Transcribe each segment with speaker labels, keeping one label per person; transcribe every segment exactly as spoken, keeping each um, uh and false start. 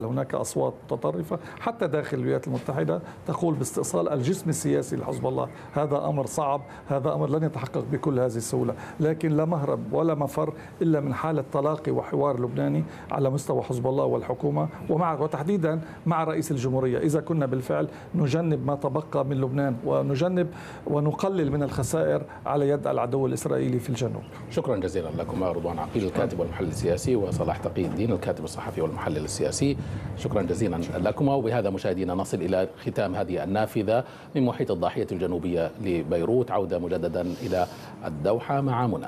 Speaker 1: هناك أصوات متطرفة حتى داخل الولايات المتحدة تقول باستئصال الجسم السياسي لحزب الله. هذا أمر صعب، هذا أمر لن يتحقق بكل هذه السهولة، لكن لا مهرب ولا مفر إلا من حالة تلاقي وحوار لبناني على مستوى حزب الله والحكومة ومع وتحديدا مع رئيس الجمهورية. إذا كنا بالفعل نجنب ما تبقى من لبنان ونجنب ونقلل من الخسائر على يد العدو الإسرائيلي في الجنوب.
Speaker 2: شكرا جزيلا لكم رضوان عقيل الكاتب والمحلل السياسي، وصلاح تقي الدين الكاتب الصحفي والمحلل السياسي. شكرا جزيلا لكما. وبهذا مشاهدينا نصل إلى ختام هذه النافذة من محيط الضاحية الجنوبية لبيروت. عودة مجددا إلى الدوحة مع منى.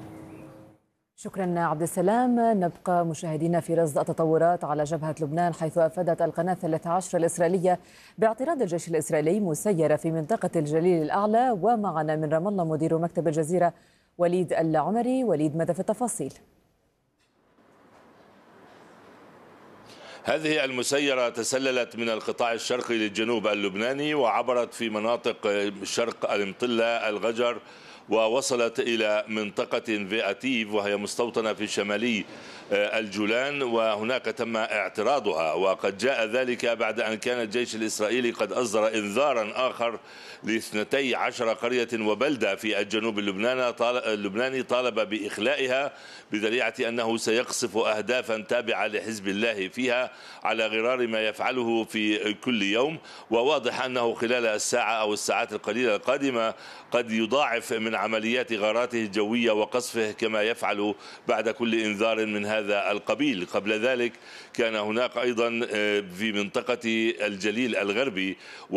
Speaker 3: شكرا عبد السلام. نبقى مشاهدينا في رصد التطورات على جبهة لبنان، حيث أفادت القناة الثالثة عشر الإسرائيلية باعتراض الجيش الإسرائيلي مسيرة في منطقة الجليل الأعلى. ومعنا من رام الله مدير مكتب الجزيرة وليد العمري. وليد، ماذا في التفاصيل؟
Speaker 4: هذه المسيرة تسللت من القطاع الشرقي للجنوب اللبناني وعبرت في مناطق شرق المطلة الغجر ووصلت إلى منطقة فياتيف وهي مستوطنة في شمالي الجولان، وهناك تم اعتراضها. وقد جاء ذلك بعد أن كان الجيش الإسرائيلي قد أصدر إنذارا آخر لاثنتي عشر قرية وبلدة في الجنوب اللبناني طالب بإخلائها بذريعة أنه سيقصف أهدافا تابعة لحزب الله فيها على غرار ما يفعله في كل يوم. وواضح أنه خلال الساعة أو الساعات القليلة القادمة قد يضاعف من عمليات غاراته الجوية وقصفه كما يفعل بعد كل إنذار من هذا القبيل. قبل ذلك كان هناك أيضا في منطقة الجليل الغربي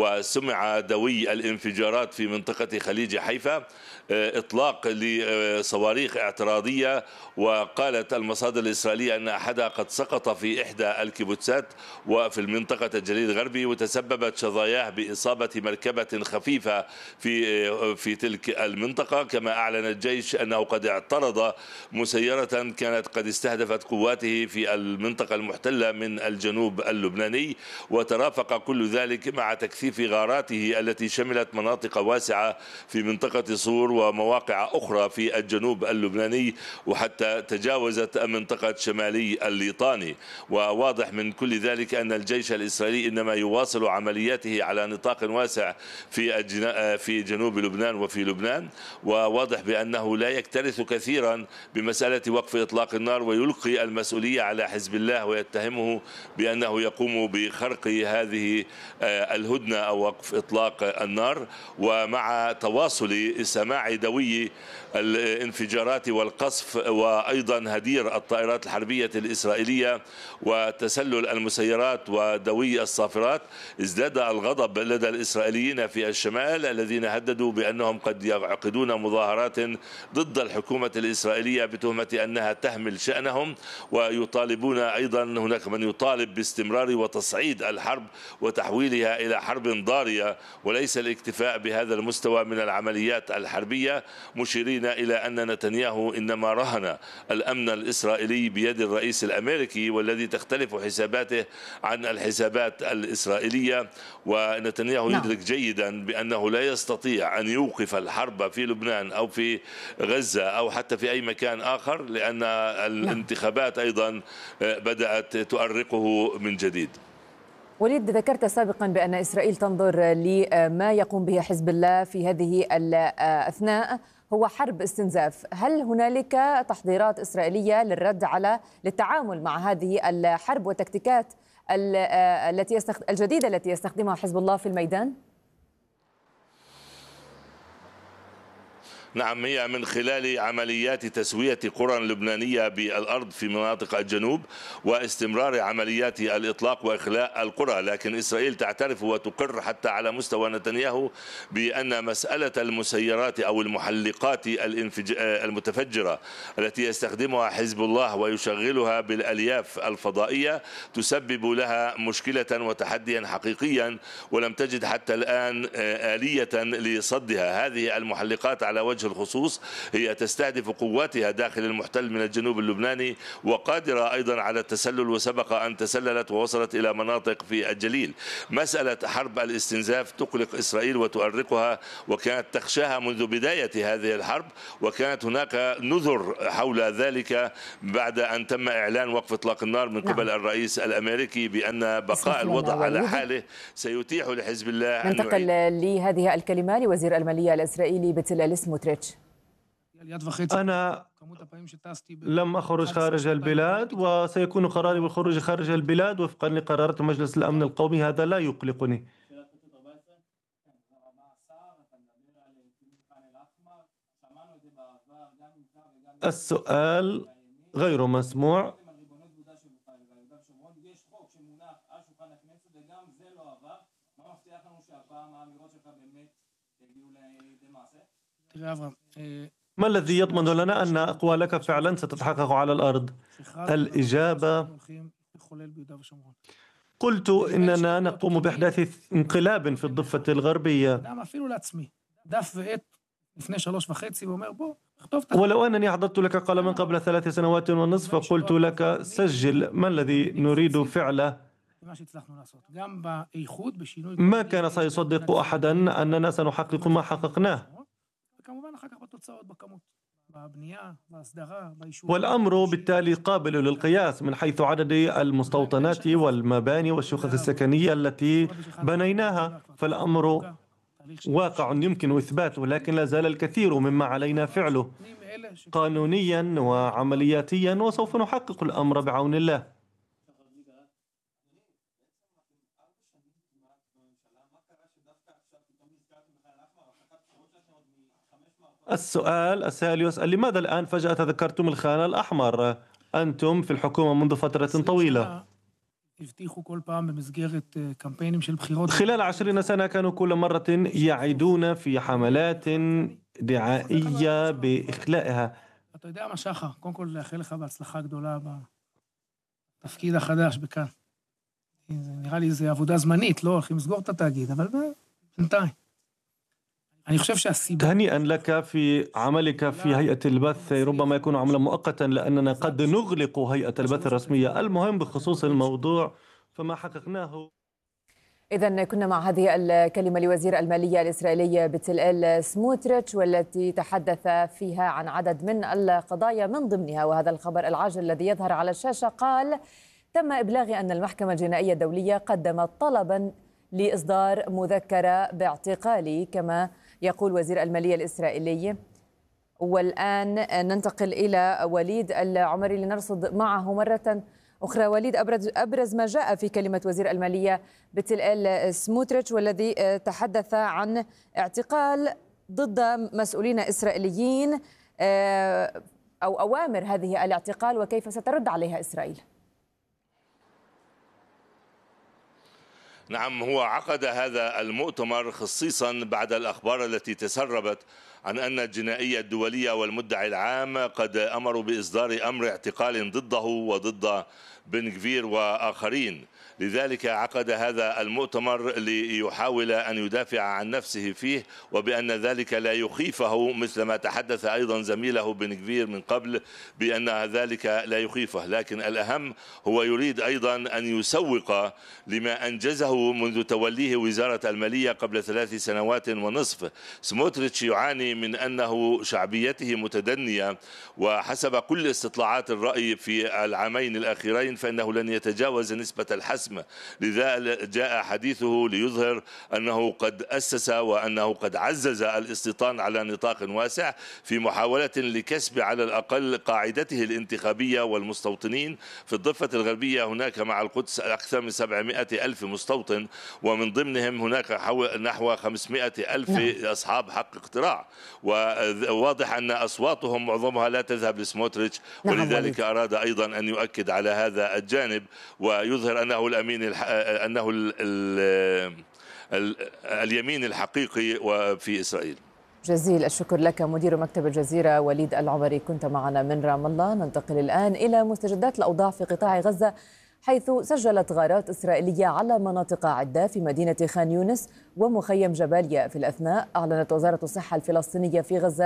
Speaker 4: وسمع دوي الانفجارات في منطقة خليج حيفا، إطلاق لصواريخ اعتراضية، وقالت المصادر الإسرائيلية أن أحدها قد سقط في إحدى الكيبوتسات وفي المنطقة الجليل الغربي، وتسببت شظاياه بإصابة مركبة خفيفة في في تلك المنطقة. كما أعلن الجيش أنه قد اعترض مسيرة كانت قد استهدفت قواته في المنطقة المحتلة من الجنوب اللبناني، وترافق كل ذلك مع تكثيف غاراته التي شملت مناطق واسعة في منطقة صور ومواقع أخرى في الجنوب اللبناني، وحتى تجاوزت منطقة شمالي الليطاني. وواضح من كل ذلك أن الجيش الإسرائيلي إنما يواصل عملياته على نطاق واسع في في جنوب لبنان وفي لبنان، وواضح بأنه لا يكترث كثيرا بمسألة وقف إطلاق النار ويلقي المسؤولية على حزب الله ويتهمه بأنه يقوم بخرق هذه الهدنة أو وقف إطلاق النار. ومع تواصل سماع دوي الانفجارات والقصف وأيضا هدير الطائرات الحربية الإسرائيلية وتسلل المسيرات ودوي الصافرات، ازداد الغضب لدى الإسرائيليين في الشمال الذين هددوا بأنهم قد يعقدون مظاهرات ضد الحكومة الإسرائيلية بتهمة أنها تهمل شأنهم، ويطالبون أيضا، هناك من يطالب باستمرار وتصعيد الحرب وتحويلها إلى حرب ضارية وليس الاكتفاء بهذا المستوى من العمليات الحربية، مشيرين إلى أن نتنياهو إنما رهن الأمن الإسرائيلي بيد الرئيس الأمريكي والذي تختلف حساباته عن الحسابات الإسرائيلية. ونتنياهو نعم. يدرك جيدا بأنه لا يستطيع أن يوقف الحرب في لبنان أو في غزة أو حتى في أي مكان آخر، لأن الانتخابات أيضا بدأت تؤرقه من جديد.
Speaker 3: وليد، ذكرت سابقا بأن إسرائيل تنظر لما يقوم به حزب الله في هذه الأثناء هو حرب استنزاف. هل هنالك تحضيرات إسرائيلية للرد على للتعامل مع هذه الحرب والتكتيكات التي الجديدة التي يستخدمها حزب الله في الميدان؟
Speaker 4: نعم، هي من خلال عمليات تسوية قرى لبنانية بالأرض في مناطق الجنوب واستمرار عمليات الإطلاق وإخلاء القرى. لكن إسرائيل تعترف وتقر حتى على مستوى نتنياهو بأن مسألة المسيرات أو المحلقات المتفجرة التي يستخدمها حزب الله ويشغلها بالألياف الفضائية تسبب لها مشكلة وتحديا حقيقيا، ولم تجد حتى الآن آلية لصدها. هذه المحلقات على وجه وجه الخصوص هي تستهدف قواتها داخل المحتل من الجنوب اللبناني، وقادرة أيضا على التسلل، وسبق أن تسللت ووصلت إلى مناطق في الجليل. مسألة حرب الاستنزاف تقلق إسرائيل وتؤرقها، وكانت تخشاها منذ بداية هذه الحرب، وكانت هناك نذر حول ذلك بعد أن تم إعلان وقف إطلاق النار من قبل نعم. الرئيس الأمريكي بأن بقاء الوضع على حاله سيتيح لحزب الله.
Speaker 3: ننتقل لهذه الكلمة لوزير المالية الإسرائيلي بتلال سموتريتش.
Speaker 5: أنا لم أخرج خارج البلاد، وسيكون قراري بالخروج خارج البلاد وفقا لقرارات مجلس الأمن القومي. هذا لا يقلقني. السؤال غير مسموع. ما الذي يضمن لنا أن أقوالك فعلا ستتحقق على الأرض؟ الإجابة: قلت إننا نقوم بإحداث انقلاب في الضفة الغربية، ولو أنني أحضرت لك قلما قبل ثلاث سنوات ونصف فقلت لك سجل ما الذي نريد فعله، ما كان سيصدق أحدا أننا سنحقق ما حققناه. والأمر بالتالي قابل للقياس من حيث عدد المستوطنات والمباني والشقق السكنية التي بنيناها، فالأمر واقع يمكن إثباته، لكن لا زال الكثير مما علينا فعله قانونيا وعملياتيا، وسوف نحقق الأمر بعون الله. السؤال السائل يسأل: لماذا الآن فجأة تذكرتم الخان الأحمر؟ أنتم في الحكومة منذ فترة طويلة. خلال عشرين سنة كانوا كل مرة يعيدون في حملات دعائية بإخلائها.
Speaker 6: תפקיד החדש בכאן. נראה לי זה עבודה זמנית, לא הולכים לסגור את התאגיד, אבל בינתיים. אני חושב שהסיבה...
Speaker 5: هنيئا لك في عملك في هيئة البث، ربما يكون عملا مؤقتا لأننا قد نغلق هيئة البث الرسمية. المهم بخصوص الموضوع فما حققناه.
Speaker 3: إذن كنا مع هذه الكلمة لوزير المالية الإسرائيلي بتلال سموتريتش، والتي تحدث فيها عن عدد من القضايا من ضمنها وهذا الخبر العاجل الذي يظهر على الشاشة. قال: تم إبلاغ أن المحكمة الجنائية الدولية قدمت طلبا لإصدار مذكرة باعتقالي، كما يقول وزير المالية الإسرائيلي. والآن ننتقل إلى وليد العمري لنرصد معه مرة أخرى. وليد، أبرز, أبرز ما جاء في كلمة وزير المالية بتلال سموتريتش، والذي تحدث عن اعتقال ضد مسؤولين إسرائيليين أو أوامر هذه الاعتقال، وكيف سترد عليها إسرائيل؟
Speaker 4: نعم، هو عقد هذا المؤتمر خصيصا بعد الأخبار التي تسربت عن أن الجنائية الدولية والمدعي العام قد أمروا بإصدار أمر اعتقال ضده وضد بن غفير وآخرين. لذلك عقد هذا المؤتمر ليحاول أن يدافع عن نفسه فيه، وبأن ذلك لا يخيفه، مثل ما تحدث أيضا زميله بن غفير من قبل بأن ذلك لا يخيفه. لكن الأهم هو يريد أيضا أن يسوق لما أنجزه منذ توليه وزارة المالية قبل ثلاث سنوات ونصف. سموتريتش يعاني من أنه شعبيته متدنية، وحسب كل استطلاعات الرأي في العامين الأخيرين فإنه لن يتجاوز نسبة الحسم. لذا جاء حديثه ليظهر أنه قد أسس وأنه قد عزز الاستيطان على نطاق واسع في محاولة لكسب على الأقل قاعدته الانتخابية والمستوطنين. في الضفة الغربية هناك مع القدس أكثر من سبعمائة ألف مستوطن، ومن ضمنهم هناك نحو خمسمائة ألف أصحاب حق اقتراع، وواضح أن أصواتهم معظمها لا تذهب لسموتريتش، ولذلك أراد أيضا أن يؤكد على هذا الجانب ويظهر أنه الأمين الح... أنه ال... ال... ال... اليمين الحقيقي وفي إسرائيل.
Speaker 3: جزيل الشكر لك مدير مكتب الجزيرة وليد العمري، كنت معنا من رام الله. ننتقل الآن إلى مستجدات الأوضاع في قطاع غزة، حيث سجلت غارات إسرائيلية على مناطق عدة في مدينة خان يونس ومخيم جباليا في الأثناء. أعلنت وزارة الصحة الفلسطينية في غزة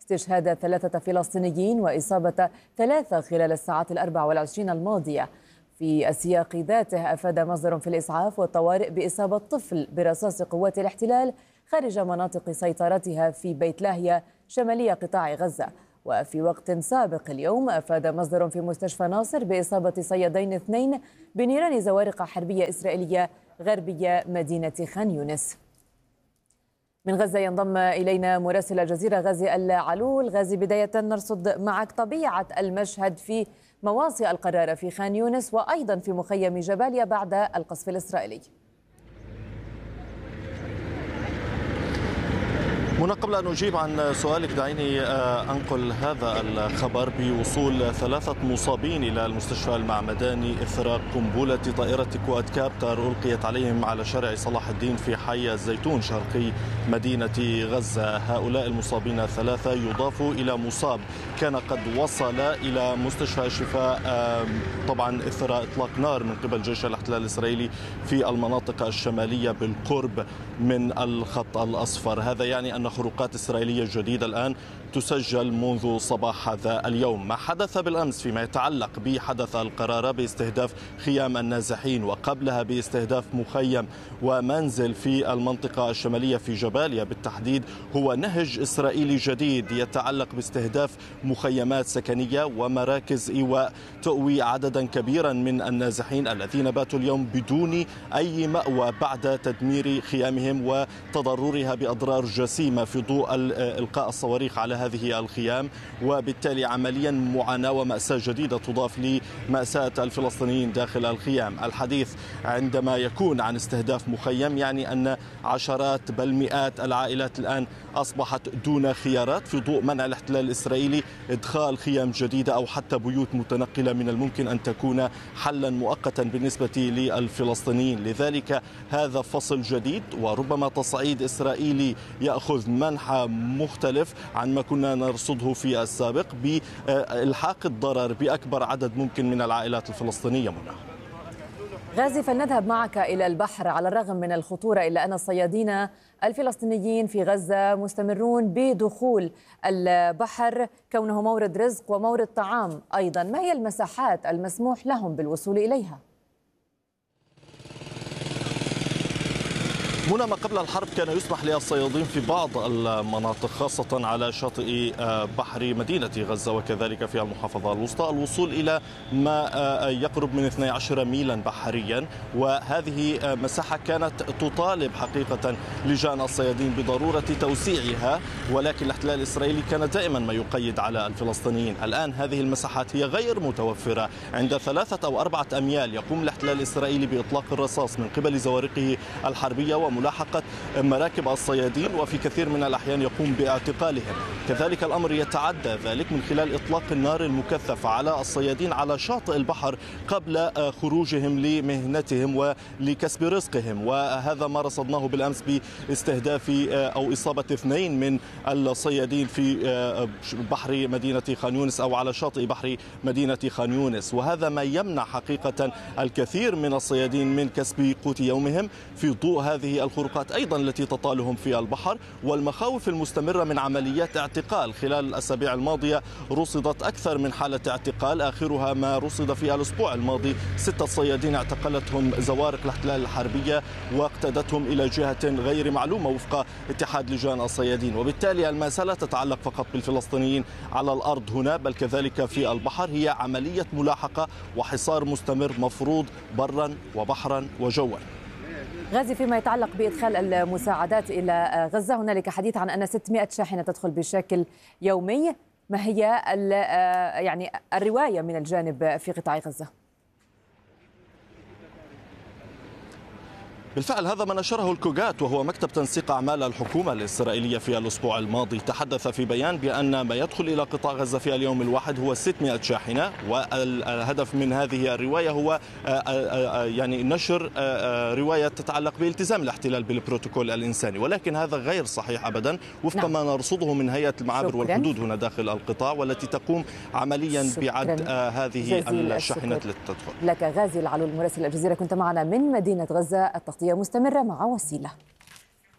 Speaker 3: استشهاد ثلاثة فلسطينيين وإصابة ثلاثة خلال الساعات الأربع والعشرين الماضية. في السياق ذاته أفاد مصدر في الإسعاف والطوارئ بإصابة طفل برصاص قوات الاحتلال خارج مناطق سيطرتها في بيت لاهيا شمالية قطاع غزة. وفي وقت سابق اليوم أفاد مصدر في مستشفى ناصر بإصابة صيادين اثنين بنيران زوارق حربية إسرائيلية غربية مدينة خان يونس. من غزة ينضم إلينا مراسل الجزيرة غازي العلول. غازي، بداية نرصد معك طبيعة المشهد في مواصي القرارة في خان يونس وأيضا في مخيم جباليا بعد القصف الإسرائيلي.
Speaker 7: منى، قبل أن أجيب عن سؤالك دعيني أنقل هذا الخبر بوصول ثلاثة مصابين إلى المستشفى المعمداني إثر قنبلة طائرة كواد كابتر ألقيت عليهم على شارع صلاح الدين في حي الزيتون شرقي مدينة غزة. هؤلاء المصابين الثلاثة يضافوا إلى مصاب كان قد وصل إلى مستشفى الشفاء طبعا إثر إطلاق نار من قبل جيش الاحتلال الإسرائيلي في المناطق الشمالية بالقرب من الخط الأصفر. هذا يعني أن خروقات إسرائيلية جديدة الآن تسجل منذ صباح هذا اليوم. ما حدث بالأمس فيما يتعلق بحدث القرارة باستهداف خيام النازحين وقبلها باستهداف مخيم ومنزل في المنطقة الشمالية في جباليا بالتحديد هو نهج إسرائيلي جديد يتعلق باستهداف مخيمات سكنية ومراكز إيواء تؤوي عددا كبيرا من النازحين الذين باتوا اليوم بدون أي مأوى بعد تدمير خيامهم وتضررها بأضرار جسيمة في ضوء إلقاء الصواريخ على هذه الخيام، وبالتالي عمليا معاناة ومأساة جديدة تضاف لمأساة الفلسطينيين داخل الخيام. الحديث عندما يكون عن استهداف مخيم يعني أن عشرات بل مئات العائلات الآن أصبحت دون خيارات في ضوء منع الاحتلال الإسرائيلي إدخال خيام جديدة أو حتى بيوت متنقلة من الممكن أن تكون حلا مؤقتا بالنسبة للفلسطينيين. لذلك هذا فصل جديد وربما تصعيد إسرائيلي يأخذ منحى مختلف عن ما كنا نرصده في السابق بإلحاق الضرر بأكبر عدد ممكن من العائلات الفلسطينية. منى
Speaker 3: غازي، فلنذهب معك إلى البحر. على الرغم من الخطورة إلا أن الصيادين الفلسطينيين في غزة مستمرون بدخول البحر كونه مورد رزق ومورد طعام أيضا. ما هي المساحات المسموح لهم بالوصول إليها؟
Speaker 7: منى، ما قبل الحرب كان يسمح للصيادين في بعض المناطق خاصة على شاطئ بحر مدينة غزة وكذلك في المحافظة الوسطى الوصول إلى ما يقرب من اثني عشر ميلا بحريا، وهذه مساحة كانت تطالب حقيقة لجان الصيادين بضرورة توسيعها، ولكن الاحتلال الإسرائيلي كان دائما ما يقيد على الفلسطينيين. الآن هذه المساحات هي غير متوفرة. عند ثلاثة أو أربعة أميال يقوم الاحتلال الإسرائيلي بإطلاق الرصاص من قبل زوارقه الحربية وملاحقة مراكب الصيادين، وفي كثير من الأحيان يقوم باعتقالهم. كذلك الأمر يتعدى ذلك من خلال إطلاق النار المكثف على الصيادين على شاطئ البحر قبل خروجهم لمهنتهم ولكسب رزقهم، وهذا ما رصدناه بالأمس باستهداف أو إصابة اثنين من الصيادين في بحر مدينة خان يونس أو على شاطئ بحر مدينة خان يونس. وهذا ما يمنع حقيقة الكثير من الصيادين من كسب قوت يومهم في ضوء هذه الخروقات أيضا التي تطالهم في البحر والمخاوف المستمرة من عمليات اعتقال. خلال الأسابيع الماضية رصدت أكثر من حالة اعتقال، آخرها ما رصد في الأسبوع الماضي ستة صيادين اعتقلتهم زوارق الاحتلال الحربية واقتادتهم إلى جهة غير معلومة وفق اتحاد لجان الصيادين. وبالتالي المسألة تتعلق فقط بالفلسطينيين على الأرض هنا بل كذلك في البحر، هي عملية ملاحقة وحصار مستمر مفروض برا وبحرا وجوا.
Speaker 3: غازي، فيما يتعلق بإدخال المساعدات إلى غزة هنالك حديث عن أن ستمائة شاحنة تدخل بشكل يومي. ما هي يعني الرواية من الجانب في قطاع غزة؟
Speaker 7: بالفعل هذا ما نشره الكوغات وهو مكتب تنسيق أعمال الحكومة الإسرائيلية في الأسبوع الماضي. تحدث في بيان بأن ما يدخل إلى قطاع غزة في اليوم الواحد هو ستمائة شاحنة، والهدف من هذه الرواية هو يعني نشر رواية تتعلق بالتزام الاحتلال بالبروتوكول الإنساني، ولكن هذا غير صحيح أبدا وفق نعم. ما نرصده من هيئة المعابر شكراً. والحدود هنا داخل القطاع والتي تقوم عمليا شكراً. بعد هذه الشاحنات التي تدخل.
Speaker 3: لك غازي العلول مراسل الجزيرة، كنت معنا من مدينة غزة. التغطية مستمرة مع وسيلة.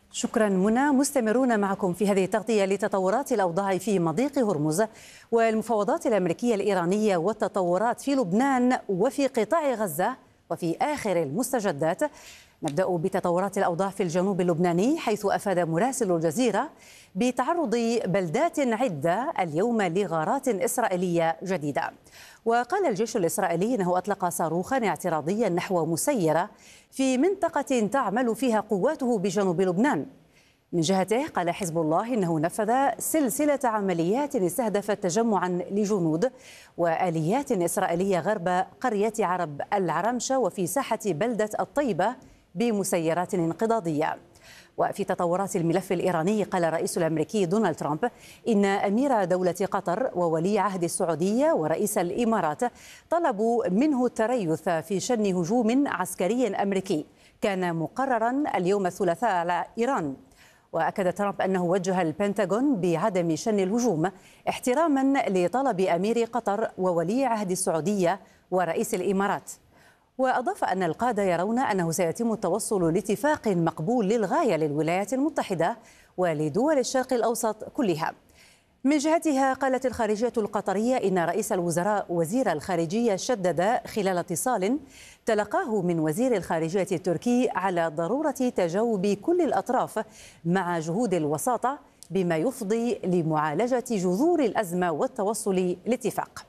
Speaker 8: شكرا منى. مستمرون معكم في هذه التغطية لتطورات الأوضاع في مضيق هرمز والمفاوضات الأمريكية الإيرانية والتطورات في لبنان وفي قطاع غزة وفي آخر المستجدات. نبدأ بتطورات الأوضاع في الجنوب اللبناني، حيث أفاد مراسل الجزيرة بتعرض بلدات عدة اليوم لغارات إسرائيلية جديدة. وقال الجيش الإسرائيلي أنه أطلق صاروخا اعتراضيا نحو مسيرة في منطقة تعمل فيها قواته بجنوب لبنان. من جهته قال حزب الله إنه نفذ سلسلة عمليات استهدفت تجمعا لجنود وآليات إسرائيلية غرب قرية عرب العرمشة وفي ساحة بلدة الطيبة بمسيرات انقضاضية. وفي تطورات الملف الإيراني قال الرئيس الأمريكي دونالد ترامب إن أمير دولة قطر وولي عهد السعودية ورئيس الإمارات طلبوا منه التريث في شن هجوم عسكري أمريكي كان مقررا اليوم الثلاثاء على إيران. وأكد ترامب أنه وجه البنتاغون بعدم شن الهجوم احتراما لطلب أمير قطر وولي عهد السعودية ورئيس الإمارات. وأضاف أن القادة يرون أنه سيتم التوصل لاتفاق مقبول للغاية للولايات المتحدة ولدول الشرق الأوسط كلها. من جهتها قالت الخارجية القطرية إن رئيس الوزراء وزير الخارجية شدد خلال اتصال تلقاه من وزير الخارجية التركي على ضرورة تجاوب كل الأطراف مع جهود الوساطة بما يفضي لمعالجة جذور الأزمة والتوصل لاتفاق.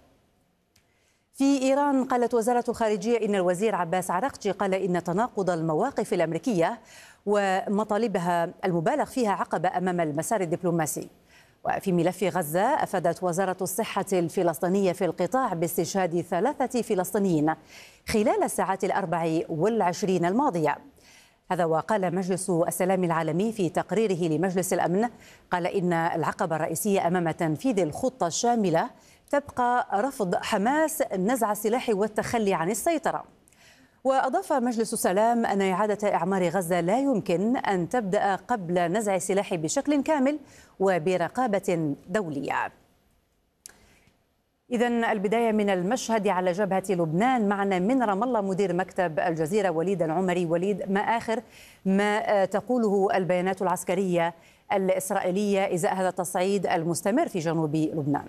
Speaker 8: في إيران قالت وزارة الخارجية إن الوزير عباس عراقجي قال إن تناقض المواقف الأمريكية ومطالبها المبالغ فيها عقبة أمام المسار الدبلوماسي. وفي ملف غزة أفادت وزارة الصحة الفلسطينية في القطاع باستشهاد ثلاثة فلسطينيين خلال الساعات الأربع والعشرين الماضية. هذا وقال مجلس السلام العالمي في تقريره لمجلس الأمن قال إن العقبة الرئيسية أمام تنفيذ الخطة الشاملة تبقى رفض حماس نزع السلاح والتخلي عن السيطرة. وأضاف مجلس السلام أن إعادة إعمار غزة لا يمكن أن تبدأ قبل نزع السلاح بشكل كامل وبرقابة دولية. إذن البداية من المشهد على جبهة لبنان. معنا من رام الله مدير مكتب الجزيرة وليد العمري. وليد، ما آخر ما تقوله البيانات العسكرية الإسرائيلية إزاء هذا التصعيد المستمر في جنوب لبنان؟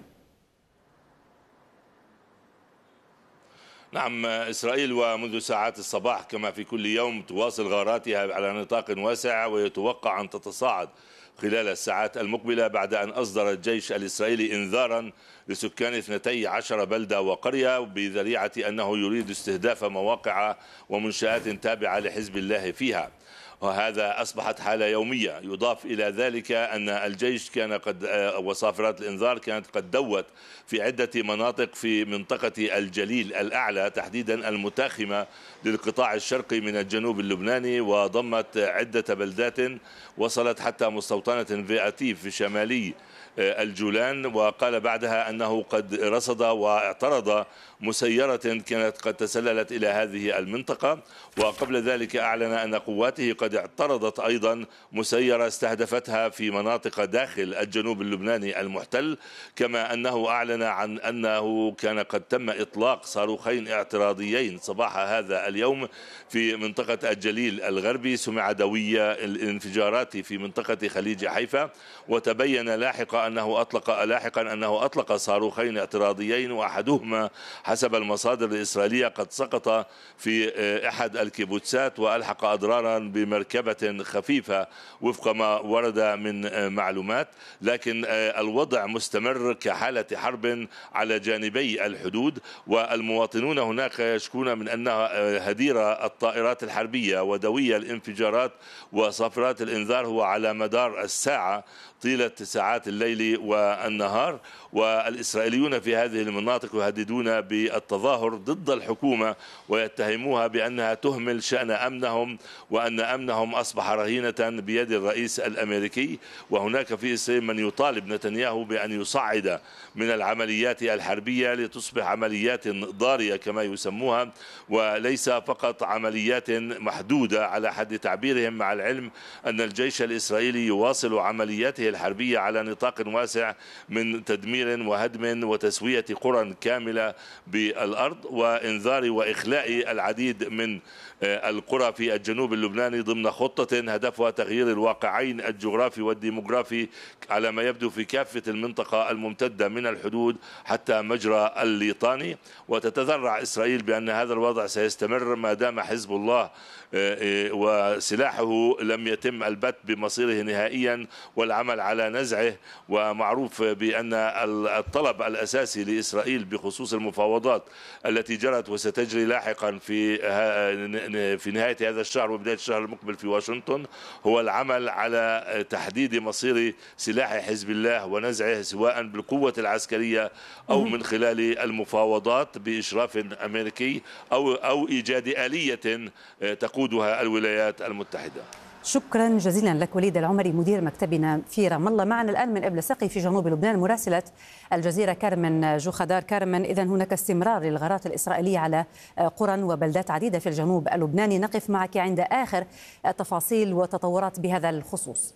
Speaker 4: نعم، إسرائيل ومنذ ساعات الصباح كما في كل يوم تواصل غاراتها على نطاق واسع، ويتوقع أن تتصاعد خلال الساعات المقبلة بعد أن أصدر الجيش الإسرائيلي إنذارا لسكان اثنتي عشر بلدة وقرية بذريعة أنه يريد استهداف مواقع ومنشآت تابعة لحزب الله فيها، وهذا أصبحت حالة يومية. يضاف إلى ذلك أن الجيش كان قد وصافرات الإنذار كانت قد دوت في عدة مناطق في منطقة الجليل الأعلى تحديدا المتاخمة للقطاع الشرقي من الجنوب اللبناني، وضمت عدة بلدات وصلت حتى مستوطنة فياتيف في شمالي الجولان. وقال بعدها أنه قد رصد واعترض مسيرة كانت قد تسللت إلى هذه المنطقة، وقبل ذلك أعلن أن قواته قد اعترضت أيضا مسيرة استهدفتها في مناطق داخل الجنوب اللبناني المحتل، كما أنه أعلن عن أنه كان قد تم إطلاق صاروخين اعتراضيين صباح هذا اليوم في منطقة الجليل الغربي. سمع دوي الانفجارات في منطقة خليج حيفا، وتبين لاحقا أنه أطلق لاحقا أنه أطلق صاروخين اعتراضيين، وأحدهما حسب المصادر الإسرائيلية قد سقط في أحد الكيبوتسات وألحق أضرارا بمركبة خفيفة وفق ما ورد من معلومات. لكن الوضع مستمر كحالة حرب على جانبي الحدود، والمواطنون هناك يشكون من أن هدير الطائرات الحربية ودوي الانفجارات وصافرات الإنذار هو على مدار الساعة طيلة ساعات الليل والنهار. والإسرائيليون في هذه المناطق يهددون بالتظاهر ضد الحكومة ويتهموها بأنها تهمل شأن أمنهم، وأن أمنهم أصبح رهينة بيد الرئيس الأمريكي. وهناك في إسرائيل من يطالب نتنياهو بأن يصعد من العمليات الحربية لتصبح عمليات ضارية كما يسموها، وليس فقط عمليات محدودة على حد تعبيرهم، مع العلم أن الجيش الإسرائيلي يواصل عملياته الحربية على نطاق واسع من تدمير وهدم وتسوية قرى كاملة بالأرض وإنذار وإخلاء العديد من القرى في الجنوب اللبناني ضمن ضمن خطة هدفها تغيير الواقعين الجغرافي والديموغرافي على ما يبدو في كافة المنطقة الممتدة من الحدود حتى مجرى الليطاني. وتتذرع إسرائيل بأن هذا الوضع سيستمر ما دام حزب الله وسلاحه لم يتم البت بمصيره نهائيا والعمل على نزعه. ومعروف بأن الطلب الأساسي لإسرائيل بخصوص المفاوضات التي جرت وستجري لاحقا في في نهاية هذا الشهر وبداية الشهر المقبل في واشنطن هو العمل على تحديد مصير سلاح حزب الله ونزعه سواء بالقوة العسكرية أو من خلال المفاوضات بإشراف أمريكي أو أو إيجاد آلية تقودها الولايات المتحدة.
Speaker 8: شكرا جزيلا لك وليد العمري مدير مكتبنا في رام الله. معنا الآن من إبل سقي في جنوب لبنان مراسلة الجزيرة كارمن جوخدار. كارمن، إذن هناك استمرار للغارات الإسرائيلية على قرى وبلدات عديدة في الجنوب اللبناني. نقف معك عند آخر تفاصيل وتطورات بهذا الخصوص.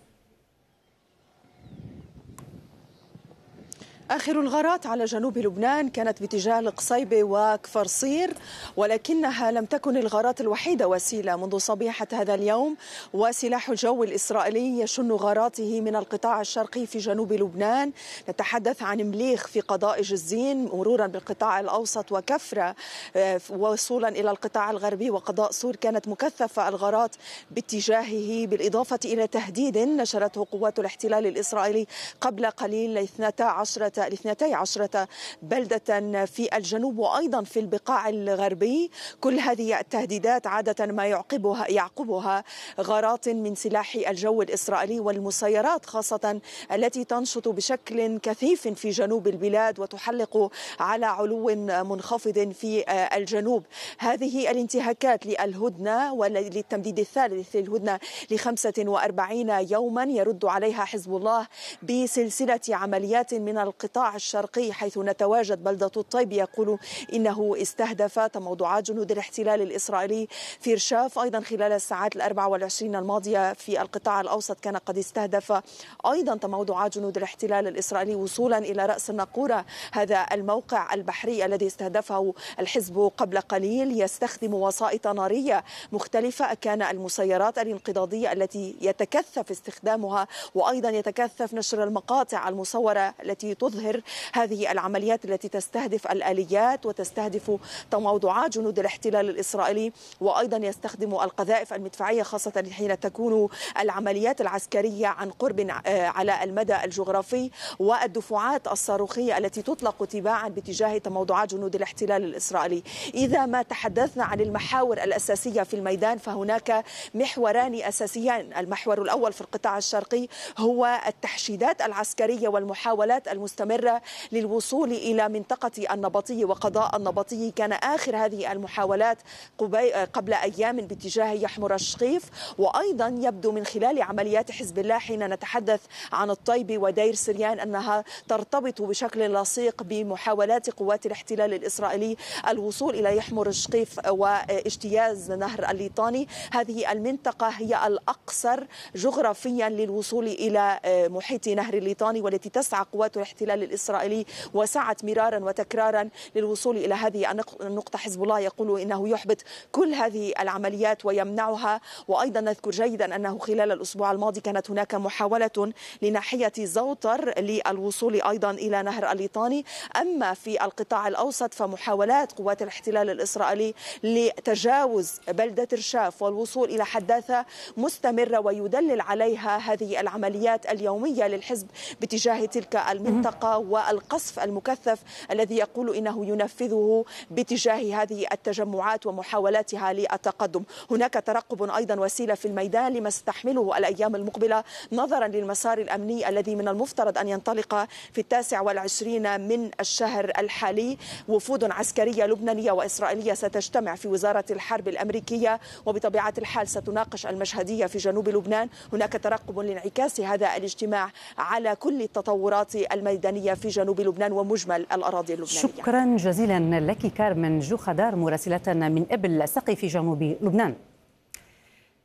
Speaker 9: آخر الغارات على جنوب لبنان كانت باتجاه القصيبة وكفر صير، ولكنها لم تكن الغارات الوحيدة وسيلة. منذ صبيحة هذا اليوم وسلاح الجو الإسرائيلي يشن غاراته من القطاع الشرقي في جنوب لبنان. نتحدث عن مليخ في قضاء جزين مرورا بالقطاع الأوسط وكفرة وصولا إلى القطاع الغربي وقضاء سور. كانت مكثفة الغارات باتجاهه، بالإضافة إلى تهديد نشرته قوات الاحتلال الإسرائيلي قبل قليل لاثنتي عشرة لاثنتي عشرة بلدة في الجنوب وأيضا في البقاع الغربي. كل هذه التهديدات عادة ما يعقبها يعقبها غارات من سلاح الجو الإسرائيلي والمسيرات، خاصة التي تنشط بشكل كثيف في جنوب البلاد وتحلق على علو منخفض في الجنوب. هذه الانتهاكات للهدنة وللتمديد الثالث للهدنة لخمسة وأربعين يوما يرد عليها حزب الله بسلسلة عمليات من القطاع الشرقي، حيث نتواجد بلدة الطيب يقول إنه استهدف تموضعات جنود الاحتلال الإسرائيلي في رشاف. أيضا خلال الساعات الأربع والعشرين الماضية في القطاع الأوسط كان قد استهدف أيضا تموضعات جنود الاحتلال الإسرائيلي وصولا إلى رأس الناقورة، هذا الموقع البحري الذي استهدفه الحزب قبل قليل. يستخدم وسائط نارية مختلفة، كان المسيرات الانقضاضية التي يتكثف استخدامها وأيضا يتكثف نشر المقاطع المصورة التي تظهر هذه العمليات التي تستهدف الآليات وتستهدف تموضعات جنود الاحتلال الإسرائيلي، وأيضا يستخدم القذائف المدفعية خاصة حين تكون العمليات العسكرية عن قرب على المدى الجغرافي، والدفعات الصاروخية التي تطلق تباعا باتجاه تموضعات جنود الاحتلال الإسرائيلي. إذا ما تحدثنا عن المحاور الأساسية في الميدان فهناك محوران أساسيان. المحور الأول في القطاع الشرقي هو التحشيدات العسكرية والمحاولات المستمرة للوصول إلى منطقة النبطي وقضاء النبطي. كان آخر هذه المحاولات قبل أيام باتجاه يحمر الشقيف، وأيضا يبدو من خلال عمليات حزب الله حين نتحدث عن الطيب ودير سريان أنها ترتبط بشكل لصيق بمحاولات قوات الاحتلال الإسرائيلي الوصول إلى يحمر الشقيف واجتياز نهر الليطاني. هذه المنطقة هي الأقصر جغرافيا للوصول إلى محيط نهر الليطاني، والتي تسعى قوات الاحتلال الإسرائيلي وسعت مرارا وتكرارا للوصول إلى هذه النقطة. حزب الله يقول إنه يحبط كل هذه العمليات ويمنعها. وأيضا نذكر جيدا أنه خلال الأسبوع الماضي كانت هناك محاولة لناحية زوطر للوصول أيضا إلى نهر الليطاني. أما في القطاع الأوسط فمحاولات قوات الاحتلال الإسرائيلي لتجاوز بلدة رشاف والوصول إلى حداثة مستمرة، ويدلل عليها هذه العمليات اليومية للحزب باتجاه تلك المنطقة والقصف المكثف الذي يقول إنه ينفذه باتجاه هذه التجمعات ومحاولاتها للتقدم. هناك ترقب أيضا وسيلة في الميدان لما ستحمله الأيام المقبلة نظرا للمسار الأمني الذي من المفترض أن ينطلق في التاسع والعشرين من الشهر الحالي. وفود عسكرية لبنانية وإسرائيلية ستجتمع في وزارة الحرب الأمريكية، وبطبيعة الحال ستناقش المشهدية في جنوب لبنان. هناك ترقب لانعكاس هذا الاجتماع على كل التطورات الميدانية في جنوب لبنان ومجمل الأراضي اللبنانية.
Speaker 8: شكرا جزيلا لك كارمن جوخدار مراسلتنا من إبل سقي في جنوب لبنان.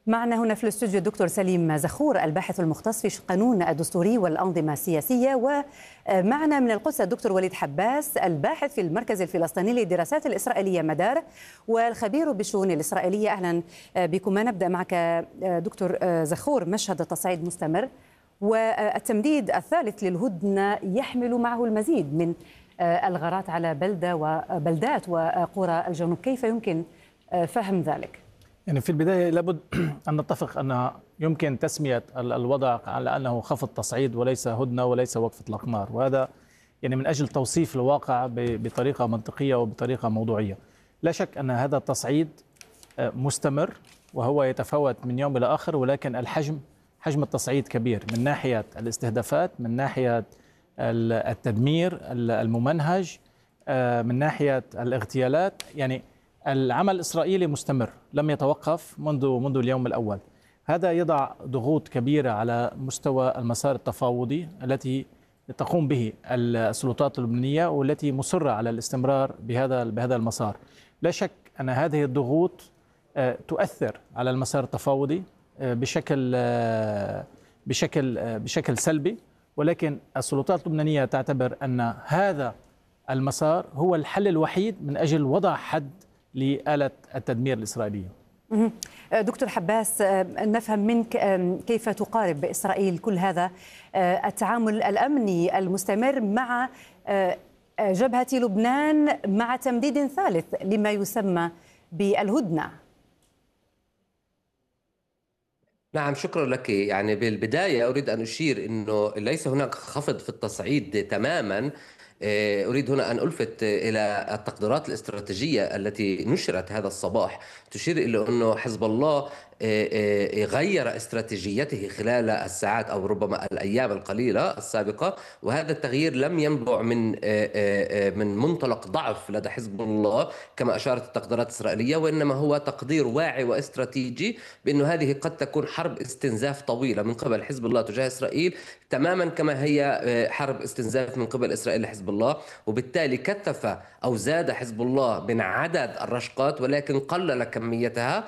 Speaker 8: معنا هنا في الاستوديو الدكتور سليم زخور الباحث المختص في القانون الدستوري والأنظمة السياسية، ومعنا من القدس الدكتور وليد حباس الباحث في المركز الفلسطيني للدراسات الإسرائيلية مدار والخبير بالشؤون الإسرائيلية. أهلا بكم. نبدأ معك دكتور زخور. مشهد التصعيد مستمر والتمديد الثالث للهدنة يحمل معه المزيد من الغارات على بلدة وبلدات وقرى الجنوب، كيف يمكن فهم ذلك؟
Speaker 10: يعني في البداية لابد أن نتفق أن يمكن تسمية الوضع على أنه خفض تصعيد وليس هدنة وليس وقف إطلاق نار، وهذا يعني من أجل توصيف الواقع بطريقة منطقية وبطريقة موضوعية. لا شك أن هذا التصعيد مستمر وهو يتفاوت من يوم إلى آخر، ولكن الحجم حجم التصعيد كبير من ناحية الاستهدافات، من ناحية التدمير الممنهج، من ناحية الاغتيالات. يعني العمل الإسرائيلي مستمر لم يتوقف منذ منذ اليوم الأول. هذا يضع ضغوط كبيرة على مستوى المسار التفاوضي التي تقوم به السلطات اللبنانية والتي مصرة على الاستمرار بهذا بهذا المسار. لا شك أن هذه الضغوط تؤثر على المسار التفاوضي بشكل بشكل بشكل سلبي، ولكن السلطات اللبنانية تعتبر أن هذا المسار هو الحل الوحيد من أجل وضع حد لآلة التدمير الإسرائيلية.
Speaker 8: دكتور حباس، نفهم منك كيف تقارب إسرائيل كل هذا التعامل الأمني المستمر مع جبهة لبنان مع تمديد ثالث لما يسمى بالهدنة.
Speaker 11: نعم، شكرا لك. يعني بالبداية أريد أن أشير أنه ليس هناك خفض في التصعيد تماما. أريد هنا أن ألفت إلى التقديرات الاستراتيجية التي نشرت هذا الصباح، تشير إلى أنه حزب الله غير استراتيجيته خلال الساعات أو ربما الأيام القليلة السابقة، وهذا التغيير لم ينبع من من منطلق ضعف لدى حزب الله كما أشارت التقديرات الإسرائيلية، وإنما هو تقدير واعي واستراتيجي بأن هذه قد تكون حرب استنزاف طويلة من قبل حزب الله تجاه إسرائيل، تماما كما هي حرب استنزاف من قبل إسرائيل لحزب الله. وبالتالي كثف أو زاد حزب الله من عدد الرشقات ولكن قلل كميتها،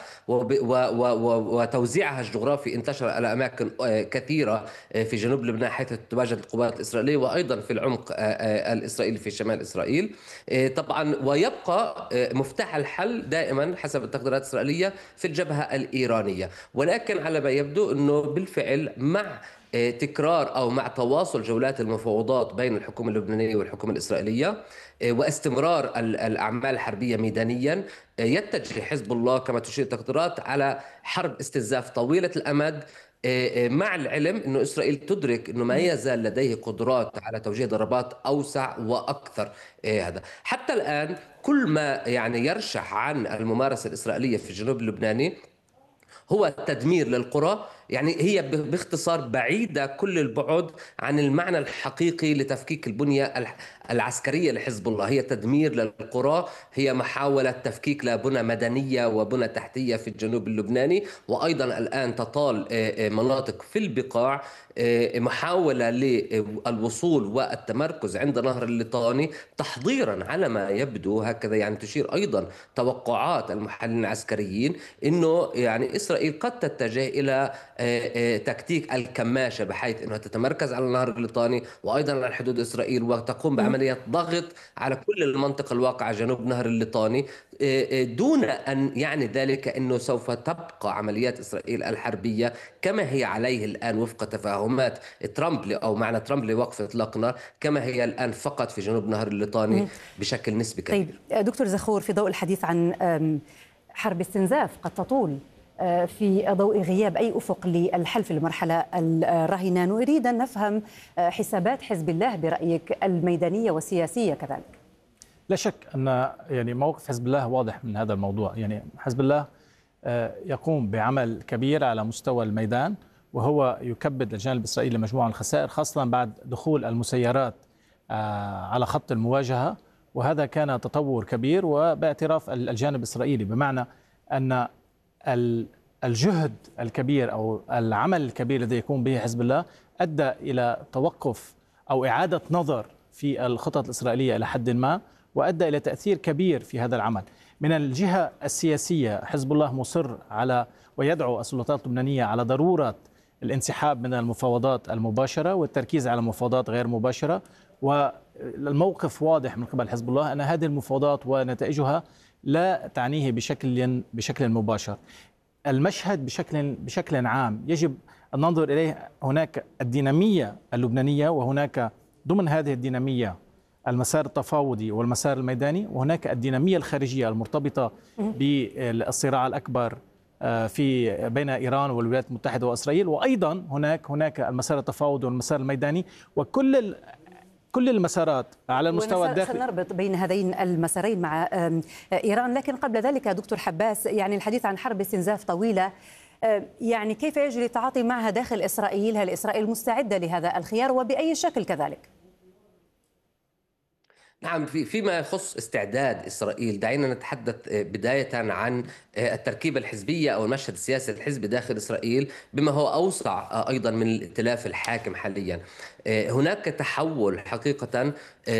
Speaker 11: وتوزيعها الجغرافي انتشر على أماكن كثيرة في جنوب لبنان حيث تتواجد القوات الإسرائيلية، وأيضا في العمق الإسرائيلي في شمال إسرائيل طبعا. ويبقى مفتاح الحل دائما حسب التقديرات الإسرائيلية في الجبهة الإيرانية، ولكن على ما يبدو أنه بالفعل مع تكرار أو مع تواصل جولات المفاوضات بين الحكومة اللبنانية والحكومة الإسرائيلية واستمرار الأعمال الحربية ميدانيا، يتجه حزب الله كما تشير التقديرات على حرب استنزاف طويلة الأمد، مع العلم أنه إسرائيل تدرك أنه ما يزال لديه قدرات على توجيه ضربات أوسع وأكثر. هذا حتى الآن كل ما يعني يرشح عن الممارسة الإسرائيلية في الجنوب اللبناني هو التدمير للقرى. يعني هي باختصار بعيدة كل البعد عن المعنى الحقيقي لتفكيك البنية العسكرية لحزب الله. هي تدمير للقرى، هي محاولة تفكيك لبنى مدنية وبنى تحتية في الجنوب اللبناني، وأيضا الآن تطال مناطق في البقاع، محاولة للوصول والتمركز عند نهر الليطاني تحضيرا على ما يبدو هكذا. يعني تشير أيضا توقعات المحللين العسكريين أنه يعني إسرائيل قد تتجه إلى تكتيك الكماشة، بحيث أنها تتمركز على النهر الليطاني وأيضا على حدود إسرائيل، وتقوم بعملية ضغط على كل المنطقة الواقعة جنوب نهر الليطاني، دون أن يعني ذلك أنه سوف تبقى عمليات إسرائيل الحربية كما هي عليه الآن وفق تفاهمات ترامب أو معنى ترامب لوقف إطلاق النار كما هي الآن فقط في جنوب نهر الليطاني بشكل نسبي كبير.
Speaker 8: طيب دكتور زخور، في ضوء الحديث عن حرب استنزاف قد تطول في ضوء غياب أي أفق للحل في المرحلة الراهنة، نريد أن نفهم حسابات حزب الله برأيك الميدانية والسياسية كذلك.
Speaker 10: لا شك أن يعني موقف حزب الله واضح من هذا الموضوع. يعني حزب الله يقوم بعمل كبير على مستوى الميدان، وهو يكبد الجانب الإسرائيلي مجموعة من الخسائر، خاصة بعد دخول المسيرات على خط المواجهة، وهذا كان تطور كبير وباعتراف الجانب الإسرائيلي، بمعنى أن الجهد الكبير أو العمل الكبير الذي يقوم به حزب الله أدى إلى توقف أو إعادة نظر في الخطط الإسرائيلية إلى حد ما، وأدى إلى تأثير كبير في هذا العمل. من الجهة السياسية حزب الله مصر على ويدعو السلطات اللبنانية على ضرورة الانسحاب من المفاوضات المباشرة والتركيز على مفاوضات غير مباشرة، والموقف واضح من قبل حزب الله أن هذه المفاوضات ونتائجها لا تعنيه بشكل بشكل مباشر. المشهد بشكل بشكل عام يجب أن ننظر إليه. هناك الدينامية اللبنانية، وهناك ضمن هذه الدينامية المسار التفاوضي والمسار الميداني، وهناك الدينامية الخارجية المرتبطة بالصراع الأكبر في بين إيران والولايات المتحدة وإسرائيل، وأيضا هناك هناك المسار التفاوضي والمسار الميداني، وكل كل المسارات على المستوى الداخلي.
Speaker 8: سنربط بين هذين المسارين مع إيران، لكن قبل ذلك دكتور حباس، يعني الحديث عن حرب استنزاف طويلة، يعني كيف يجري التعاطي معها داخل إسرائيل؟ هل إسرائيل مستعدة لهذا الخيار وبأي شكل كذلك؟
Speaker 11: نعم، في فيما يخص استعداد إسرائيل، دعينا نتحدث بداية عن التركيبة الحزبية أو المشهد السياسي الحزبي داخل إسرائيل بما هو أوسع أيضا من الائتلاف الحاكم حاليا. هناك تحول حقيقة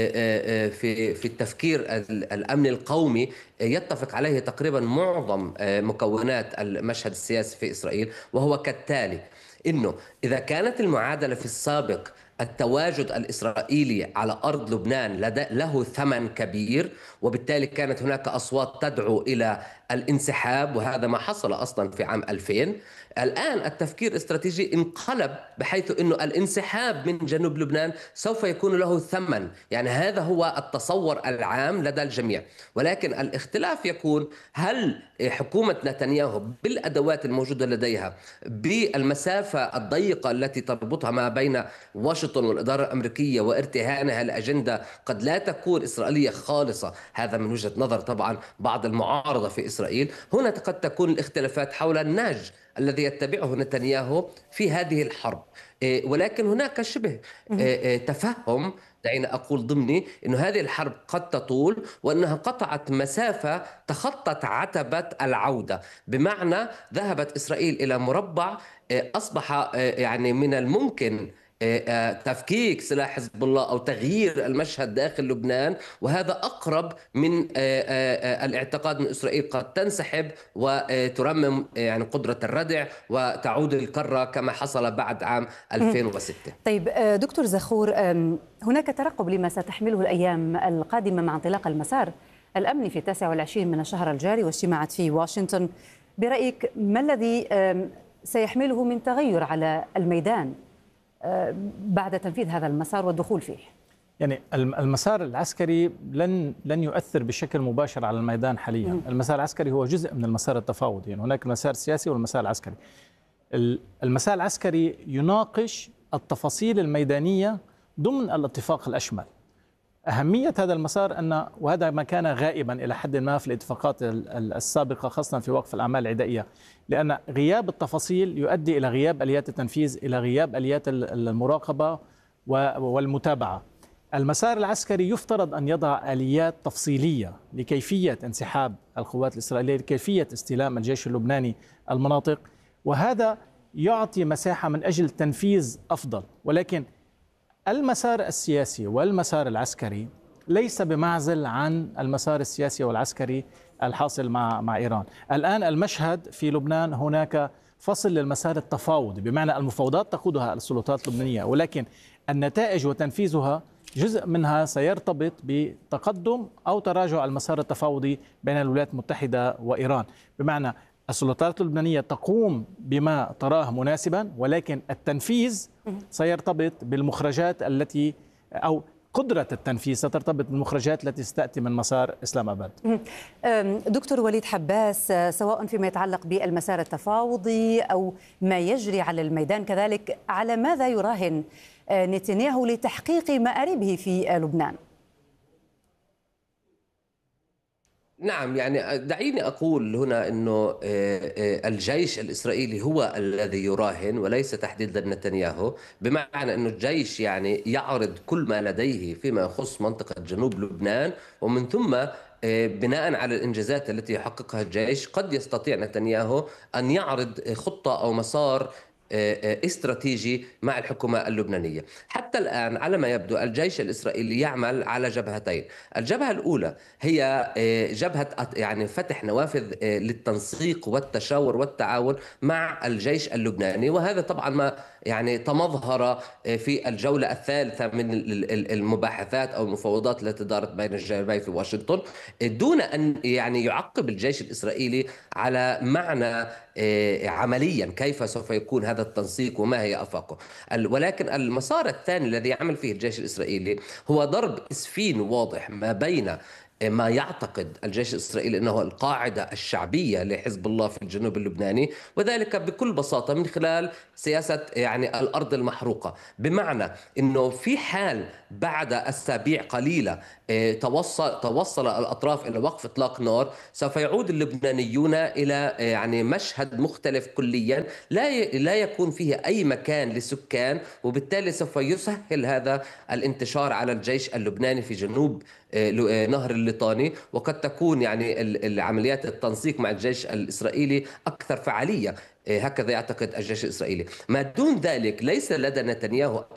Speaker 11: في في التفكير الأمن القومي يتفق عليه تقريبا معظم مكونات المشهد السياسي في إسرائيل، وهو كالتالي: إنه إذا كانت المعادلة في السابق التواجد الإسرائيلي على أرض لبنان له ثمن كبير، وبالتالي كانت هناك أصوات تدعو إلى الانسحاب، وهذا ما حصل أصلا في عام ألفين. الآن التفكير الاستراتيجي انقلب بحيث أنه الانسحاب من جنوب لبنان سوف يكون له ثمن، يعني هذا هو التصور العام لدى الجميع. ولكن الاختلاف يكون هل حكومة نتنياهو بالأدوات الموجودة لديها، بالمسافة الضيقة التي تربطها ما بين واشنطن والإدارة الأمريكية وارتهانها الأجندة قد لا تكون إسرائيلية خالصة، هذا من وجهة نظر طبعا بعض المعارضة في إسرائيل. هنا قد تكون الاختلافات حول النهج الذي يتبعه نتنياهو في هذه الحرب، ولكن هناك شبه تفهم، دعينا أقول ضمني، أن هذه الحرب قد تطول وأنها قطعت مسافة تخطت عتبة العودة، بمعنى ذهبت إسرائيل إلى مربع أصبح يعني من الممكن تفكيك سلاح حزب الله أو تغيير المشهد داخل لبنان، وهذا أقرب من الاعتقاد أن إسرائيل قد تنسحب وترمم يعني قدرة الردع وتعود الكرة كما حصل بعد عام ألفين وستة.
Speaker 8: طيب دكتور زخور، هناك ترقب لما ستحمله الأيام القادمة مع انطلاق المسار الأمني في التاسع والعشرين من الشهر الجاري واجتماعات في واشنطن. برأيك ما الذي سيحمله من تغير على الميدان بعد تنفيذ هذا المسار والدخول فيه؟
Speaker 10: يعني المسار العسكري لن لن يؤثر بشكل مباشر على الميدان حاليا. م. المسار العسكري هو جزء من المسار التفاوضي، يعني هناك المسار السياسي والمسار العسكري. المسار العسكري يناقش التفاصيل الميدانية ضمن الاتفاق الأشمل. أهمية هذا المسار أن، وهذا ما كان غائبا إلى حد ما في الاتفاقات السابقة خاصة في وقف الأعمال العدائية، لأن غياب التفاصيل يؤدي إلى غياب آليات التنفيذ، إلى غياب آليات المراقبة والمتابعة. المسار العسكري يفترض أن يضع آليات تفصيلية لكيفية انسحاب القوات الإسرائيلية، لكيفية استلام الجيش اللبناني المناطق، وهذا يعطي مساحة من أجل تنفيذ أفضل. ولكن المسار السياسي والمسار العسكري ليس بمعزل عن المسار السياسي والعسكري الحاصل مع مع إيران. الآن المشهد في لبنان هناك فصل للمسار التفاوضي، بمعنى المفاوضات تقودها السلطات اللبنانية، ولكن النتائج وتنفيذها جزء منها سيرتبط بتقدم أو تراجع المسار التفاوضي بين الولايات المتحدة وإيران. بمعنى السلطات اللبنانية تقوم بما تراه مناسبا، ولكن التنفيذ سيرتبط بالمخرجات التي أو قدرة التنفيذ سترتبط بالمخرجات التي ستأتي من مسار إسلام أباد.
Speaker 8: دكتور وليد حباس، سواء فيما يتعلق بالمسار التفاوضي أو ما يجري على الميدان كذلك، على ماذا يراهن نتنياهو لتحقيق مآربه في لبنان؟
Speaker 11: نعم، يعني دعيني أقول هنا أنه الجيش الإسرائيلي هو الذي يراهن وليس تحديدا نتنياهو، بمعنى أنه الجيش يعني يعرض كل ما لديه فيما يخص منطقة جنوب لبنان، ومن ثم بناء على الإنجازات التي يحققها الجيش قد يستطيع نتنياهو أن يعرض خطة أو مسار استراتيجي مع الحكومة اللبنانية. حتى الآن على ما يبدو الجيش الإسرائيلي يعمل على جبهتين. الجبهة الأولى هي جبهة يعني فتح نوافذ للتنسيق والتشاور والتعاون مع الجيش اللبناني، وهذا طبعا ما يعني تمظهر في الجولة الثالثة من المباحثات أو المفاوضات التي دارت بين الجانبين في واشنطن، دون أن يعني يعقب الجيش الإسرائيلي على معنى عمليا كيف سوف يكون هذا التنسيق وما هي أفاقه. ولكن المسار الثاني الذي يعمل فيه الجيش الإسرائيلي هو ضرب إسفين واضح ما بين ما يعتقد الجيش الإسرائيلي أنه القاعدة الشعبية لحزب الله في الجنوب اللبناني، وذلك بكل بساطة من خلال سياسة يعني الأرض المحروقة، بمعنى أنه في حال بعد أسابيع قليلة توصل توصل الأطراف إلى وقف إطلاق نار، سوف يعود اللبنانيون إلى يعني مشهد مختلف كليا لا لا يكون فيه أي مكان للسكان، وبالتالي سوف يسهل هذا الانتشار على الجيش اللبناني في جنوب نهر الليطاني، وقد تكون يعني العمليات التنسيق مع الجيش الإسرائيلي أكثر فعالية، هكذا يعتقد الجيش الإسرائيلي. ما دون ذلك ليس لدى نتنياهو